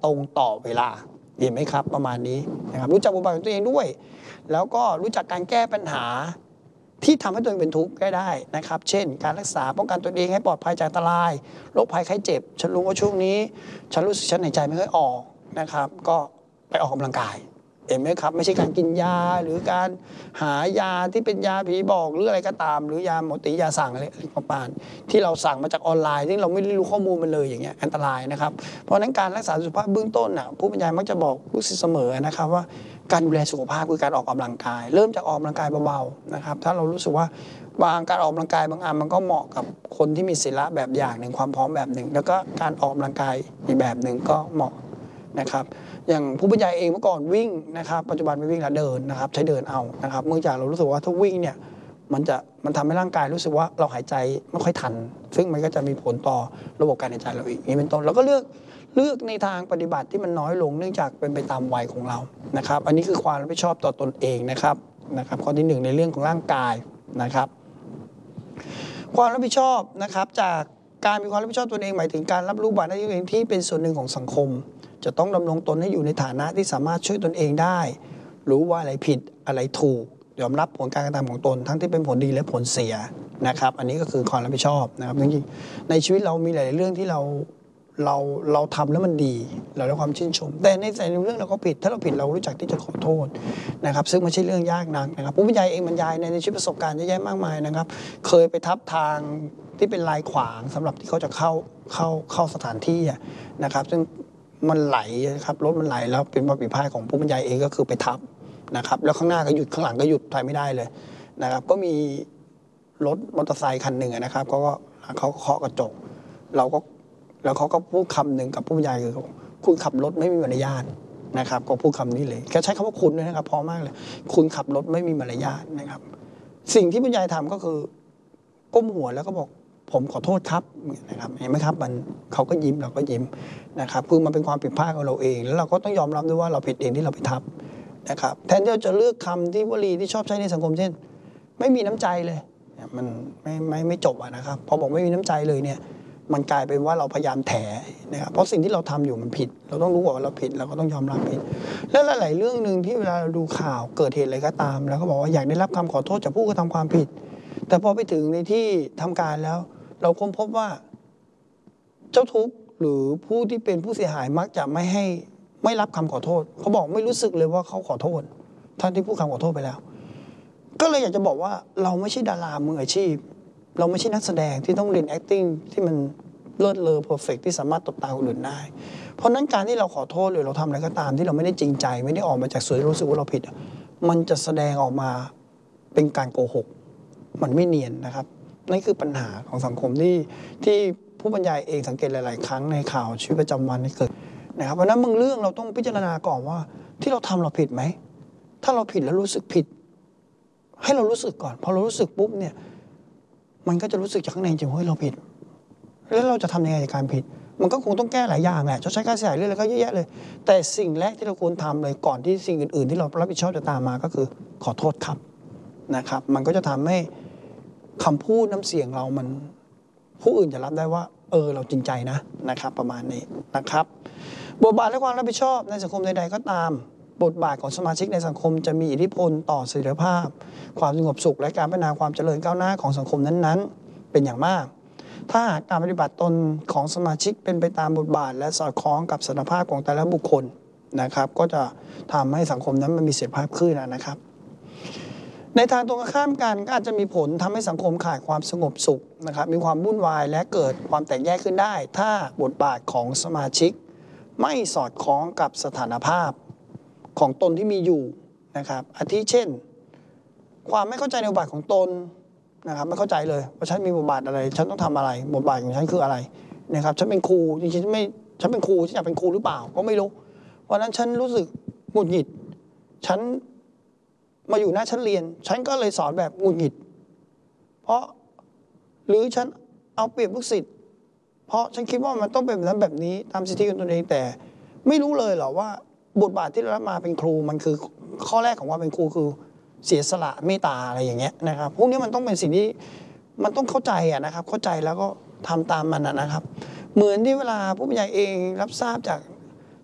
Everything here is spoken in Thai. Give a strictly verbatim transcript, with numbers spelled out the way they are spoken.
ตรงต่อเวลาเห็นไหมครับประมาณนี้นะครับรู้จักบทบาทของตัวเองด้วยแล้วก็รู้จักการแก้ปัญหาที่ทำให้ตัวเองเป็นทุกข์ได้ได้นะครับเช่นการรักษาป้องกันตัวเองให้ปลอดภัยจากอันตรายโรคภัยไข้เจ็บฉันรู้ว่าช่วงนี้ฉันรู้สึกฉันหายใจไม่ค่อยออกนะครับก็ไปออกกำลังกายเห็นไหมครับไม่ใช่การกินยาหรือการหายาที่เป็นยาผีบอกหรืออะไรก็ตามหรือยาหมอตียาสั่งอะไรประมาณที่เราสั่งมาจากออนไลน์ที่เราไม่ได้รู้ข้อมูลมันเลยอย่างเงี้ยอันตรายนะครับเพราะฉะนั้นการรักษาสุขภาพเบื้องต้นน่ะผู้บรรยายมักจะบอกผู้ศิษย์เสมอนะครับว่าการดูแลสุขภาพคือการออกกำลังกายเริ่มจากออกกำลังกายเบาๆนะครับถ้าเรารู้สึกว่าบางการออกกำลังกายบางอันมันก็เหมาะกับคนที่มีศีลแบบอย่างหนึ่งความพร้อมแบบหนึ่งแล้วก็การออกกำลังกายอีกแบบหนึ่งก็เหมาะนะครับอย่างผู้บรรยายเองเมื่อก่อนวิ่งนะครับปัจจุบันไม่วิ่งแล้วเดินนะครับใช้เดินเอานะครับเมื่อจากเรารู้สึกว่าถ้าวิ่งเนี่ยมันจะมันทำให้ร่างกายรู้สึกว่าเราหายใจไม่ค่อยทันซึ่งมันก็จะมีผลต่อระบบการหายใจเราอีกนี่เป็นต้นแล้วก็เลือกเลือกในทางปฏิบัติที่มันน้อยลงเนื่องจากเป็นไปตามวัยของเรานะครับอันนี้คือความรับผิดชอบต่อตนเองนะครับนะครับข้อที่หนึ่งในเรื่องของร่างกายนะครับความรับผิดชอบนะครับจากการมีความรับผิดชอบตนเองหมายถึงการรับรู้บทหน้าที่ตัวเองที่เป็นส่วนหนึ่งของสังคมจะต้องดำรงตนให้อยู่ในฐานะที่สามารถช่วยตนเองได้รู้ว่าอะไรผิดอะไรถูกยอมรับผลการกระทำของตนทั้งที่เป็นผลดีและผลเสียนะครับอันนี้ก็คือความรับผิดชอบนะครับจริงๆในชีวิตเรามีหลายๆเรื่องที่เราเราเราทำแล้วมันดีเราได้ความชื่นชมแต่ในแต่ในเรื่องเราก็ผิดถ้าเราผิดเรารู้จักที่จะขอโทษนะครับซึ่งไม่ใช่เรื่องยากนักนะครับผู้บรรยายเองบรรยายในชีวิตประสบการณ์เยอะแยะมากมายนะครับเคยไปทับทางที่เป็นลายขวางสำหรับที่เขาจะเข้าเข้าเข้าสถานที่นะครับซึ่งมันไหลครับรถมันไหลแล้วเป็นความผิดพลาดของผู้บรรยายเองก็คือไปทับนะครับแล้วข้างหน้าก็หยุดข้างหลังก็หยุดถ่ายไม่ได้เลยนะครับก็มีรถมอเตอร์ไซค์คันหนึ่งนะครับเขาก็เขาเคาะกระจกเราก็แล้วเขาก็พูดคำหนึ่งกับผู้บรรยายคือคุณขับรถไม่มีมารยาทนะครับก็พูดคำนี้เลยแกใช้คำว่าคุณด้วยนะครับพอมากเลยคุณขับรถไม่มีมารยาทนะครับสิ่งที่บรรยายทำก็คือก้มหัวแล้วก็บอกผมขอโทษครับนะครับเห็นไหมครับมันเขาก็ยิ้มเราก็ยิ้มนะครับคือมันเป็นความผิดพลาดของเราเองแล้วเราก็ต้องยอมรับด้วยว่าเราผิดเองที่เราไปทับนะครับแทนที่เราจะเลือกคำที่วลีที่ชอบใช้ในสังคมเช่นไม่มีน้ำใจเลยมันไม่ไม่ไม่จบอะนะครับพอบอกไม่มีน้ำใจเลยเนี่ยมันกลายเป็นว่าเราพยายามแถนะครับเพราะสิ่งที่เราทำอยู่มันผิดเราต้องรู้ว่าเราผิดเราก็ต้องยอมรับผิดแล้วหลายๆเรื่องหนึ่งที่เวลาเราดูข่าวเกิดเหตุอะไรก็ตามแล้วก็บอกว่าอยากได้รับคำขอโทษจากผู้กระทำความผิดแต่พอไปถึงในที่ทำการแล้วเราค้นพบว่าเจ้าทุกข์หรือผู้ที่เป็นผู้เสียหายมักจะไม่ให้ไม่รับคำขอโทษเขาบอกไม่รู้สึกเลยว่าเขาขอโทษท่านที่พูดคำขอโทษไปแล้วก็เลยอยากจะบอกว่าเราไม่ใช่ดารามืออาชีพเราไม่ใช่นักแสดงที่ต้องเรียน acting ที่มันเลิศเลอ perfect ที่สามารถตบตาคนอื่นได้เพราะนั้นการที่เราขอโทษหรือเราทำอะไรก็ตามที่เราไม่ได้จริงใจไม่ได้ออกมาจากส่วนที่รู้สึกว่าเราผิดมันจะแสดงออกมาเป็นการโกหกมันไม่เนียนนะครับนั่นคือปัญหาของสังคมที่ที่ผู้บรรยายเองสังเกตหลายๆครั้งในข่าวชีวิตประจำวันที่เกิดนะครับเพราะนั้นบางเรื่องเราต้องพิจารณาก่อนว่าที่เราทำเราผิดไหมถ้าเราผิดแล้วรู้สึกผิดให้เรารู้สึกก่อนพอเรารู้สึกปุ๊บเนี่ยมันก็จะรู้สึกจากข้างในจริงว่าเฮ้ยเราผิดแล้วเราจะทำยังไงในการผิดมันก็คงต้องแก้หลายอย่างแหละชดใช้ค่าเสียหายเรื่องอะไรก็เยอะแยะเลยแต่สิ่งแรกที่เราควรทำเลยก่อนที่สิ่งอื่นๆที่เรารับผิดชอบจะตามมาก็คือขอโทษครับนะครับมันก็จะทำให้คำพูดน้ำเสียงเรามันผู้อื่นจะรับได้ว่าเออเราจริงใจนะนะครับประมาณนี้นะครับบทบาทและความรับผิดชอบในสังคมใดๆก็ตามบทบาทของสมาชิกในสังคมจะมีอิทธิพลต่อเสถียรภาพความสงบสุขและการพัฒนาความเจริญก้าวหน้าของสังคมนั้นๆเป็นอย่างมากถ้าหากการปฏิบัติตนของสมาชิกเป็นไปตามบทบาทและสอดคล้องกับสถานภาพของแต่ละบุคคลนะครับก็จะทำให้สังคมนั้นมันมีเสถียรภาพขึ้นนะครับในทางตรงข้ามกันก็อาจจะมีผลทำให้สังคมขาดความสงบสุขนะครับมีความวุ่นวายและเกิดความแตกแยกขึ้นได้ถ้าบทบาทของสมาชิกไม่สอดคล้องกับสถานภาพของตนที่มีอยู่นะครับอาทิเช่นความไม่เข้าใจในบทบาทของตนนะครับไม่เข้าใจเลยว่าฉันมีบทบาทอะไรฉันต้องทำอะไรบทบาทของฉันคืออะไรนะครับฉันเป็นครูจริงๆไม่ฉันเป็นครูฉันอยากเป็นครูหรือเปล่าก็ไม่รู้เพราะนั้นฉันรู้สึกหงุดหงิดฉันมาอยู่หน้าชั้นเรียนฉันก็เลยสอนแบบหงุดหงิดเพราะหรือฉันเอาเปรียบลูกศิษย์เพราะฉันคิดว่ามันต้องเป็นแบบนั้นแบบนี้ตามสิทธิของตนเองแต่ไม่รู้เลยเหรอว่าบทบาทที่เรารับมาเป็นครูมันคือข้อแรกของว่าเป็นครูคือเสียสละเมตตาอะไรอย่างเงี้ยนะครับพวกนี้มันต้องเป็นสิ่งที่มันต้องเข้าใจอะนะครับเข้าใจแล้วก็ทำตามมันนะครับเหมือนที่เวลาผู้บรรยายเองรับทราบจาก